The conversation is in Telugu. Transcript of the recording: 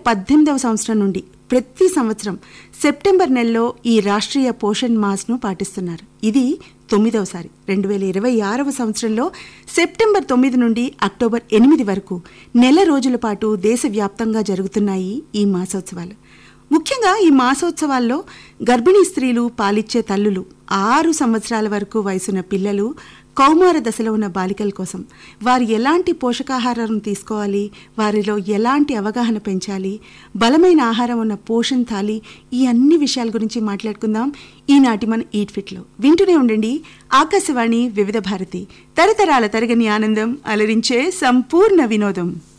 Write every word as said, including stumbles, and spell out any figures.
పద్దెనిమిదవ సంవత్సరం నుండి ప్రతి సంవత్సరం సెప్టెంబర్ నెలలో ఈ రాష్ట్రీయ పోషణ్ మాస్ను పాటిస్తున్నారు. ఇది తొమ్మిదవసారి. రెండు వేల ఇరవై ఆరవ సంవత్సరంలో సెప్టెంబర్ తొమ్మిది నుండి అక్టోబర్ ఎనిమిది వరకు నెల రోజుల పాటు దేశవ్యాప్తంగా జరుగుతున్నాయి ఈ మాసోత్సవాలు. ముఖ్యంగా ఈ మాసోత్సవాల్లో గర్భిణీ స్త్రీలు, పాలిచ్చే తల్లులు, ఆరు సంవత్సరాల వరకు వయసున్న పిల్లలు, కౌమార దశలో ఉన్న బాలికల కోసం వారు ఎలాంటి పోషకాహారం తీసుకోవాలి, వారిలో ఎలాంటి అవగాహన పెంచాలి, బలమైన ఆహారం ఉన్న పోషణ్ థాలి, ఈ అన్ని విషయాల గురించి మాట్లాడుకుందాం ఈనాటి మన ఈట్ ఫిట్లో. వింటూనే ఉండండి ఆకాశవాణి వివిధ భారతి, తరతరాల తరగని ఆనందం, అలరించే సంపూర్ణ వినోదం.